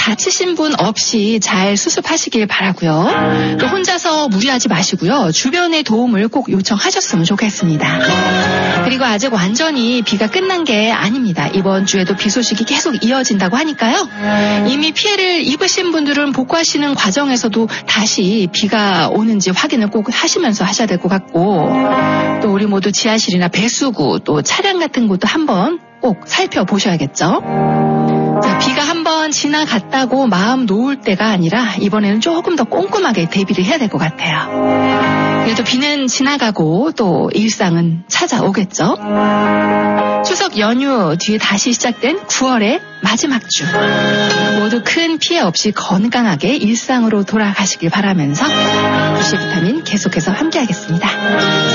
다치신 분 없이 잘 수습하시길 바라고요. 또 혼자서 무리하지 마시고요. 주변의 도움을 꼭 요청하셨으면 좋겠습니다. 그리고 아직 완전히 비가 끝난 게 아닙니다. 이번 주에도 비 소식이 계속 이어진다고 하니까요. 이미 피해를 입으신 분들은 복구하시는 과정에서도 다시 비가 오는지 확인을 꼭 하시면서 하셔야 될 것 같고, 또 우리 모두 지하실이나 배수구 또 차량 같은 곳도 한번 꼭 살펴보셔야겠죠. 자, 비가 한번 지나갔다고 마음 놓을 때가 아니라 이번에는 조금 더 꼼꼼하게 대비를 해야 될 것 같아요. 그래도 비는 지나가고 또 일상은 찾아오겠죠. 추석 연휴 뒤에 다시 시작된 9월의 마지막 주, 모두 큰 피해 없이 건강하게 일상으로 돌아가시길 바라면서 90비타민 계속해서 함께하겠습니다.